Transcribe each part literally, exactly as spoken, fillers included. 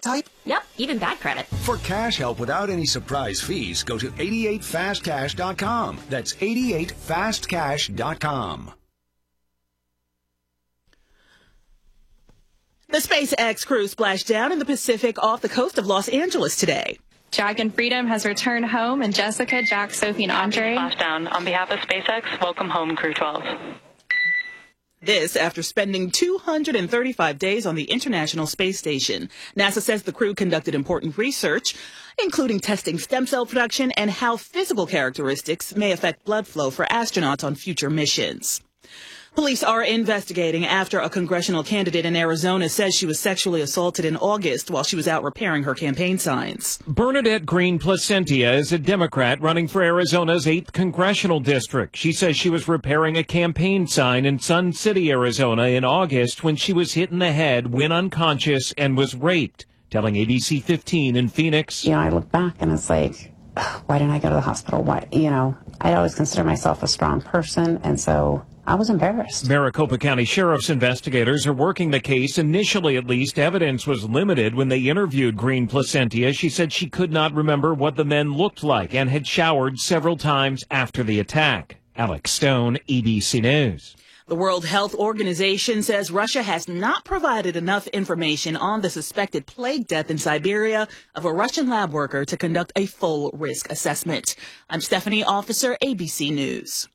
type? Yep, even bad credit. For cash help without any surprise fees, go to eighty-eight fast cash dot com. That's eighty-eight fast cash dot com. The SpaceX crew splashed down in the Pacific off the coast of Los Angeles today. Dragon Freedom has returned home, and Jessica, Jack, Sophie, and Andre. Splashdown. On behalf of SpaceX, welcome home, Crew twelve. This after spending two hundred thirty-five days on the International Space Station. NASA says the crew conducted important research, including testing stem cell production and how physical characteristics may affect blood flow for astronauts on future missions. Police are investigating after a congressional candidate in Arizona says she was sexually assaulted in August while she was out repairing her campaign signs. Bernadette Green Placentia is a Democrat running for Arizona's eighth Congressional District. She says she was repairing a campaign sign in Sun City, Arizona in August when she was hit in the head, went unconscious, and was raped, telling A B C fifteen in Phoenix. You know, I look back and it's like, why didn't I go to the hospital? Why, you know, I always consider myself a strong person, and so I was embarrassed. Maricopa County Sheriff's investigators are working the case. Initially, at least, evidence was limited when they interviewed Green Placentia. She said she could not remember what the men looked like and had showered several times after the attack. Alex Stone, A B C News. The World Health Organization says Russia has not provided enough information on the suspected plague death in Siberia of a Russian lab worker to conduct a full risk assessment. I'm Stephanie Officer, A B C News.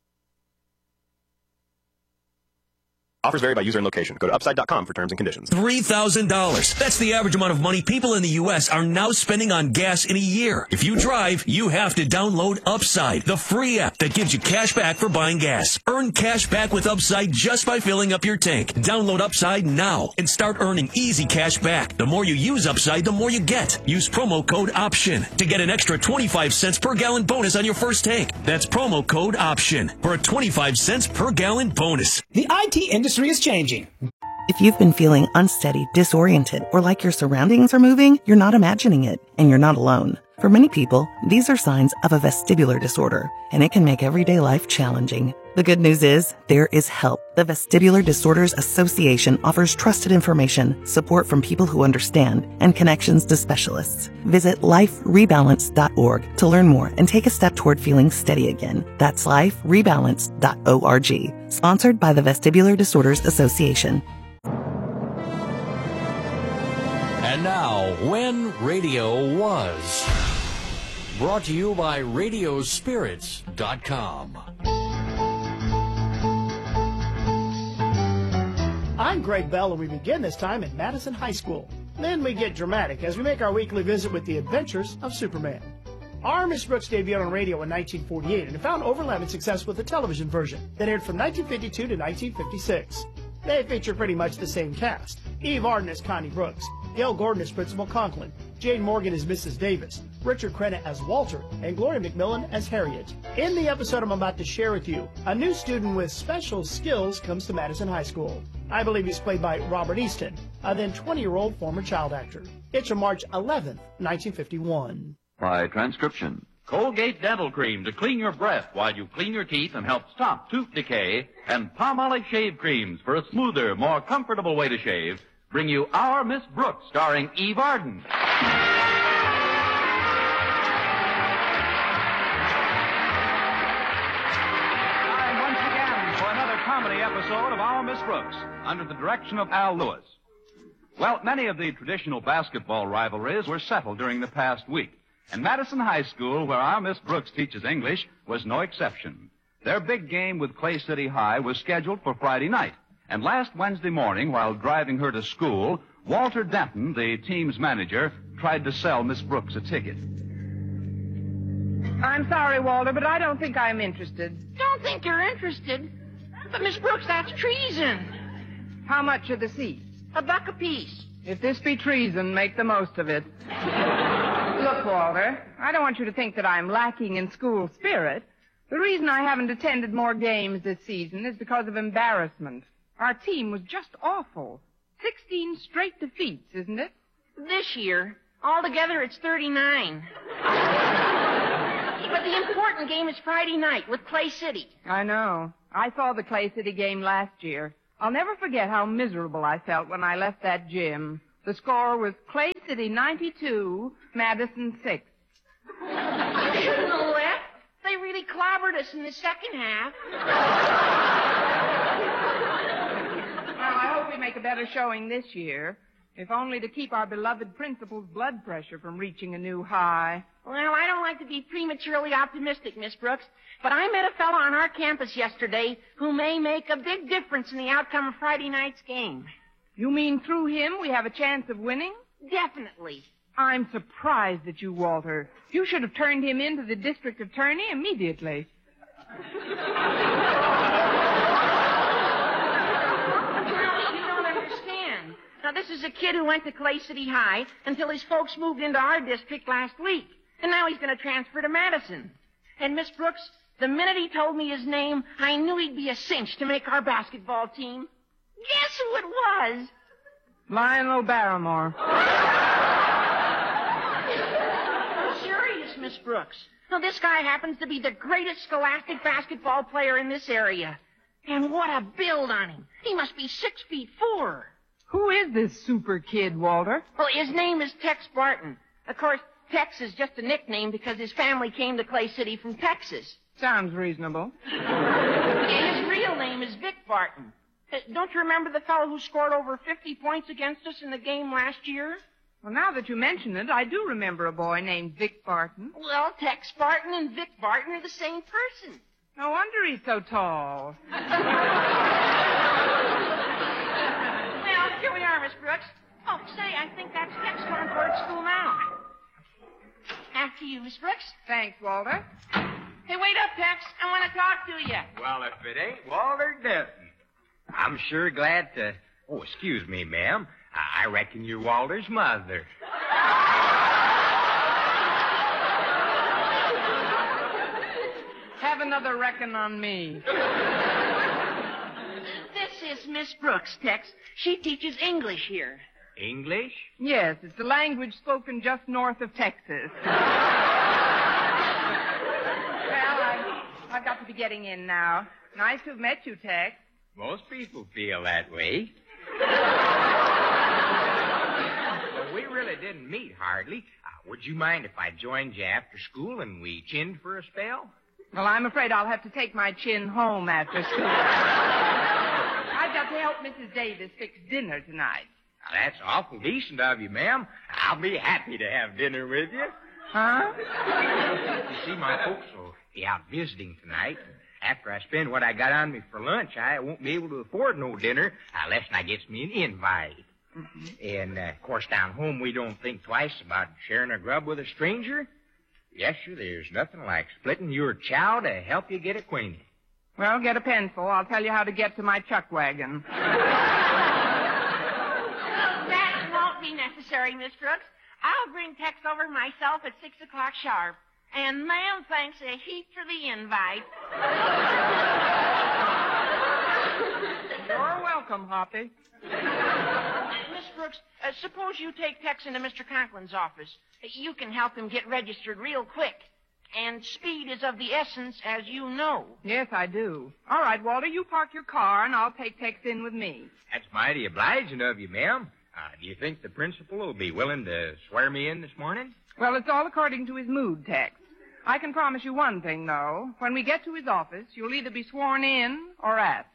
Offers vary by user and location. Go to upside dot com for terms and conditions. three thousand dollars. That's the average amount of money people in the U S are now spending on gas in a year. If you drive, you have to download Upside, the free app that gives you cash back for buying gas. Earn cash back with Upside just by filling up your tank. Download Upside now and start earning easy cash back. The more you use Upside, the more you get. Use promo code OPTION to get an extra twenty-five cents per gallon bonus on your first tank. That's promo code OPTION for a twenty-five cents per gallon bonus. The I T industry is changing. If you've been feeling unsteady, disoriented, or like your surroundings are moving, you're not imagining it, and you're not alone. For many people, these are signs of a vestibular disorder, and it can make everyday life challenging. The good news is, there is help. The Vestibular Disorders Association offers trusted information, support from people who understand, and connections to specialists. Visit life rebalance dot org to learn more and take a step toward feeling steady again. That's life rebalance dot org. Sponsored by the Vestibular Disorders Association. And now, When Radio Was. Brought to you by radio spirits dot com. I'm Greg Bell, and we begin this time at Madison High School. Then we get dramatic as we make our weekly visit with the adventures of Superman. Our Miss Brooks debuted on radio in nineteen forty-eight, and it found overlapping success with the television version that aired from nineteen fifty-two to nineteen fifty-six. They feature pretty much the same cast. Eve Arden as Connie Brooks, Gail Gordon as Principal Conklin, Jane Morgan as Missus Davis, Richard Crenna as Walter, and Gloria McMillan as Harriet. In the episode I'm about to share with you, a new student with special skills comes to Madison High School. I believe he's played by Robert Easton, a then twenty-year-old former child actor. It's from March eleventh, nineteen fifty-one. By transcription. Colgate Dental Cream to clean your breath while you clean your teeth and help stop tooth decay, and Palmolive Shave Creams for a smoother, more comfortable way to shave, bring you Our Miss Brooks, starring Eve Arden. Time once again for another comedy episode of Our Miss Brooks, under the direction of Al Lewis. Well, many of the traditional basketball rivalries were settled during the past week. And Madison High School, where our Miss Brooks teaches English, was no exception. Their big game with Clay City High was scheduled for Friday night. And last Wednesday morning, while driving her to school, Walter Denton, the team's manager, tried to sell Miss Brooks a ticket. I'm sorry, Walter, but I don't think I'm interested. Don't think you're interested? But, Miss Brooks, that's treason. How much are the seats? A buck apiece. If this be treason, make the most of it. Look, Walter, I don't want you to think that I'm lacking in school spirit. The reason I haven't attended more games this season is because of embarrassment. Our team was just awful. Sixteen straight defeats, isn't it? This year. Altogether, it's thirty-nine. But the important game is Friday night with Clay City. I know. I saw the Clay City game last year. I'll never forget how miserable I felt when I left that gym. The score was Clay City ninety-two, Madison six. You shouldn't have left. They really clobbered us in the second half. Well, I hope we make a better showing this year, if only to keep our beloved principal's blood pressure from reaching a new high. Well, I don't like to be prematurely optimistic, Miss Brooks, but I met a fellow on our campus yesterday who may make a big difference in the outcome of Friday night's game. You mean through him we have a chance of winning? Definitely. I'm surprised at you, Walter. You should have turned him in to the district attorney immediately. You don't understand. Now, this is a kid who went to Clay City High until his folks moved into our district last week. And now he's going to transfer to Madison. And, Miss Brooks, the minute he told me his name, I knew he'd be a cinch to make our basketball team. Guess who it was? Lionel Barrymore. I'm serious, Miss Brooks. Now, this guy happens to be the greatest scholastic basketball player in this area. And what a build on him. He must be six feet four. Who is this super kid, Walter? Well, his name is Tex Barton. Of course, Tex is just a nickname because his family came to Clay City from Texas. Sounds reasonable. And his real name is Vic Barton. Uh, don't you remember the fellow who scored over fifty points against us in the game last year? Well, now that you mention it, I do remember a boy named Vic Barton. Well, Tex Barton and Vic Barton are the same person. No wonder he's so tall. Well, here we are, Miss Brooks. Oh, say, I think that's Tex going toward school now. After you, Miss Brooks. Thanks, Walter. Hey, wait up, Tex. I want to talk to you. Well, if it ain't Walter Denton, I'm sure glad to... Oh, excuse me, ma'am. I reckon you're Walter's mother. Have another reckon on me. This is Miss Brooks, Tex. She teaches English here. English? Yes, it's a language spoken just north of Texas. Well, I've, I've got to be getting in now. Nice to have met you, Tex. Most people feel that way. Well, we really didn't meet hardly. Uh, would you mind if I joined you after school and we chinned for a spell? Well, I'm afraid I'll have to take my chin home after school. I've got to help Missus Davis fix dinner tonight. Now, that's awful decent of you, ma'am. I'll be happy to have dinner with you. Huh? You see, my folks will be out visiting tonight. After I spend what I got on me for lunch, I won't be able to afford no dinner unless I gets me an invite. Mm-hmm. And, uh, of course, down home, we don't think twice about sharing a grub with a stranger. Yes, sir, there's nothing like splitting your chow to help you get acquainted. Well, get a pencil. I'll tell you how to get to my chuck wagon. That won't be necessary, Miss Brooks. I'll bring Tex over myself at six o'clock sharp. And ma'am thanks a heap for the invite. You're welcome, Hoppy. Miss Brooks, uh, suppose you take Tex into Mister Conklin's office. You can help him get registered real quick. And speed is of the essence, as you know. Yes, I do. All right, Walter, you park your car, and I'll take Tex in with me. That's mighty obliging of you, ma'am. Uh, do you think the principal will be willing to swear me in this morning? Well, it's all according to his mood, Tex. I can promise you one thing, though. When we get to his office, you'll either be sworn in or at.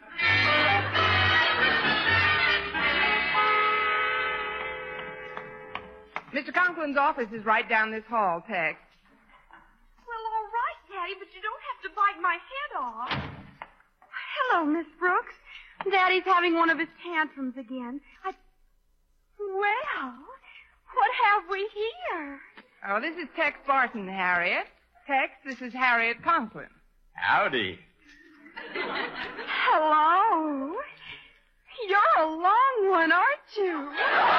Mister Conklin's office is right down this hall, Tex. Well, all right, Daddy, but you don't have to bite my head off. Hello, Miss Brooks. Daddy's having one of his tantrums again. I... Well, what have we here? Oh, this is Tex Barton, Harriet. Tex, this is Harriet Conklin. Howdy. Hello. You're a long one, aren't you?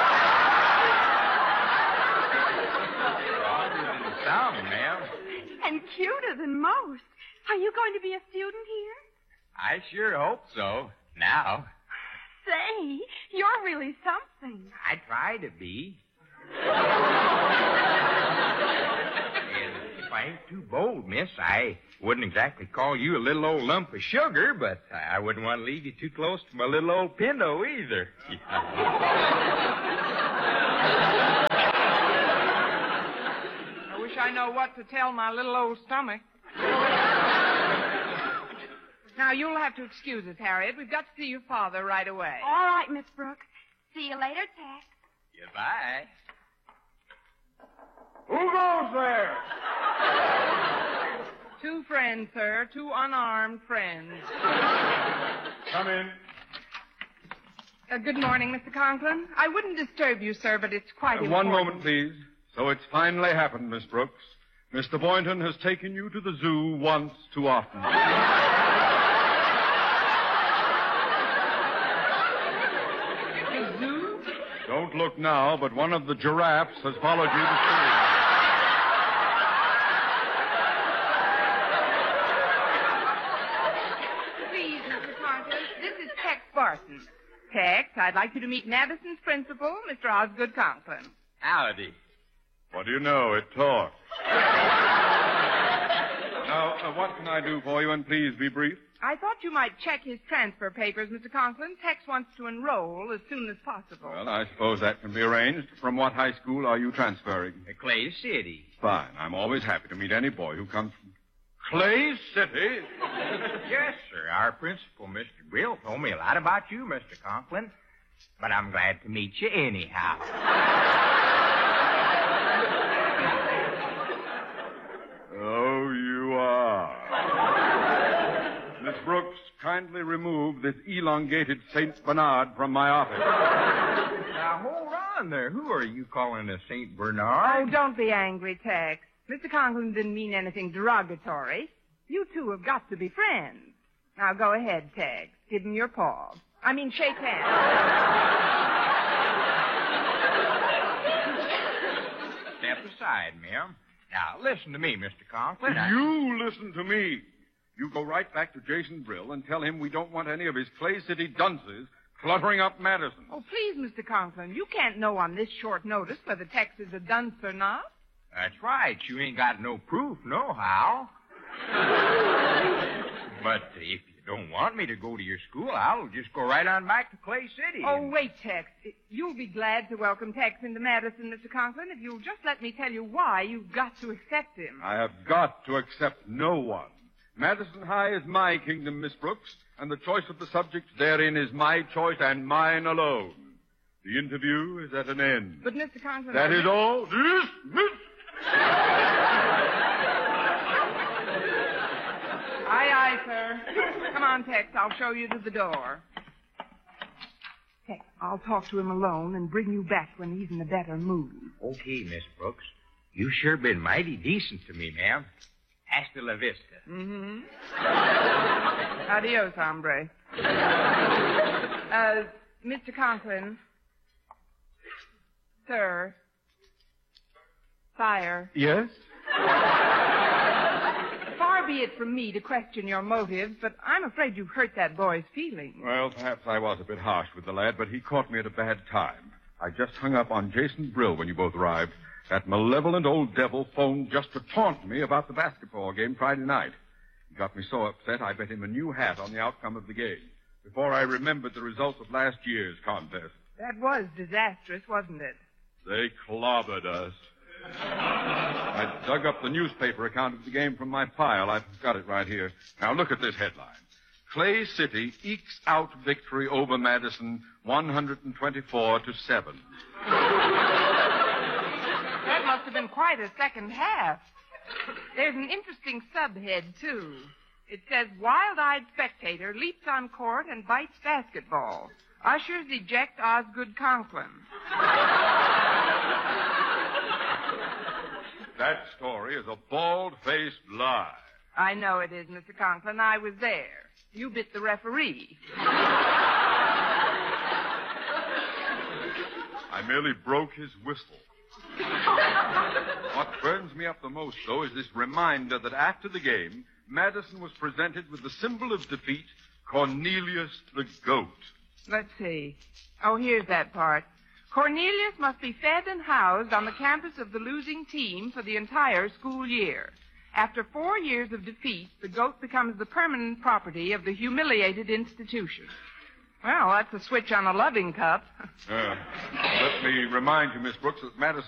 Longer than the sound, ma'am. And cuter than most. Are you going to be a student here? I sure hope so. Now. Say, you're really something. I try to be. And if I ain't too bold, miss, I wouldn't exactly call you a little old lump of sugar, but I wouldn't want to leave you too close to my little old Pinto either. I know what to tell my little old stomach. Now, you'll have to excuse us, Harriet. We've got to see your father right away. All right, Miss Brooks. See you later, Tex. Goodbye. Who goes there? Two friends, sir. Two unarmed friends. Come in. Uh, good morning, Mister Conklin. I wouldn't disturb you, sir, but it's quite Uh, important. one moment, please. So it's finally happened, Miss Brooks. Mister Boynton has taken you to the zoo once too often. The zoo? Don't look now, but one of the giraffes has followed you to school. Please, Mister Conklin, this is Tex Barton. Tex, I'd like you to meet Madison's principal, Mister Osgood Conklin. Howdy. What do you know? It talks. Now, uh, what can I do for you? And please be brief. I thought you might check his transfer papers, Mister Conklin. Tex wants to enroll as soon as possible. Well, I suppose that can be arranged. From what high school are you transferring? Uh, Clay City. Fine. I'm always happy to meet any boy who comes from Clay City. Yes, sir. Our principal, Mister Brill, told me a lot about you, Mister Conklin. But I'm glad to meet you anyhow. Oh, you are. Miss Brooks, kindly remove this elongated Saint Bernard from my office. Now, hold on there. Who are you calling a Saint Bernard? Oh, don't be angry, Tex. Mister Conklin didn't mean anything derogatory. You two have got to be friends. Now, go ahead, Tex. Give him your paw. I mean, shake hands. Step aside, ma'am. Now, listen to me, Mister Conklin. I- You listen to me. You go right back to Jason Brill and tell him we don't want any of his Clay City dunces cluttering up Madison. Oh, please, Mister Conklin. You can't know on this short notice whether Tex is a dunce or not. That's right. You ain't got no proof, nohow. But if you don't want me to go to your school, I'll just go right on back to Clay City. Oh, wait, Tex. You'll be glad to welcome Tex into Madison, Mister Conklin, if you'll just let me tell you why you've got to accept him. I have got to accept no one. Madison High is my kingdom, Miss Brooks, and the choice of the subjects therein is my choice and mine alone. The interview is at an end. But, Mister Conklin... That I... is all. Dismiss! Aye, aye, sir. Come on, Tex. I'll show you to the door. Tex, I'll talk to him alone and bring you back when he's in a better mood. Okay, Miss Brooks. You sure been mighty decent to me, ma'am. Hasta la vista. Mm-hmm. Adios, hombre. Uh, Mister Conklin. Sir. Sire. Yes? Far be it from me to question your motives, but I'm afraid you've hurt that boy's feelings. Well, perhaps I was a bit harsh with the lad, but he caught me at a bad time. I just hung up on Jason Brill when you both arrived. That malevolent old devil phoned just to taunt me about the basketball game Friday night. He got me so upset I bet him a new hat on the outcome of the game before I remembered the results of last year's contest. That was disastrous, wasn't it? They clobbered us. I dug up the newspaper account of the game from my file. I've got it right here. Now look at this headline. Clay City ekes out victory over Madison one hundred twenty-four to seven. That must have been quite a second half. There's an interesting subhead, too. It says, wild-eyed spectator leaps on court and bites basketball. Ushers eject Osgood Conklin. That story is a bald-faced lie. I know it is, Mister Conklin. I was there. You bit the referee. I merely broke his whistle. What burns me up the most, though, is this reminder that after the game, Madison was presented with the symbol of defeat, Cornelius the Goat. Let's see. Oh, here's that part. Cornelius must be fed and housed on the campus of the losing team for the entire school year. After four years of defeat, the goat becomes the permanent property of the humiliated institution. Well, that's a switch on a loving cup. Uh, let me remind you, Miss Brooks, that Madison